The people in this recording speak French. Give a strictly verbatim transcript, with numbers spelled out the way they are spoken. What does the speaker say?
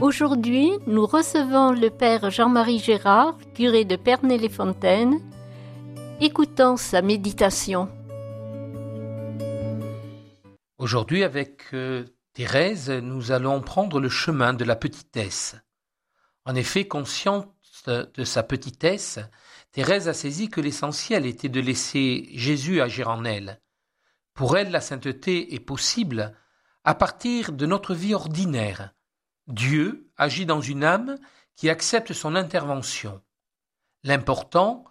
Aujourd'hui, nous recevons le père Jean-Marie Gérard, curé de Pernay-les-Fontaines. Écoutons sa méditation. Aujourd'hui, avec euh, Thérèse, nous allons prendre le chemin de la petitesse. En effet, consciente de sa petitesse, Thérèse a saisi que l'essentiel était de laisser Jésus agir en elle. Pour elle, la sainteté est possible à partir de notre vie ordinaire. Dieu agit dans une âme qui accepte son intervention. L'important